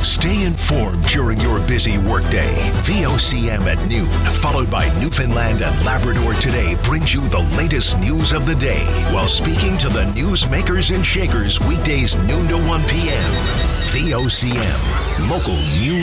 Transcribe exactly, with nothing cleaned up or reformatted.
Stay informed during your busy workday. V O C M at noon, followed by Newfoundland and Labrador Today, brings you the latest news of the day while speaking to the newsmakers and shakers weekdays noon to one p.m. V O C M, local news.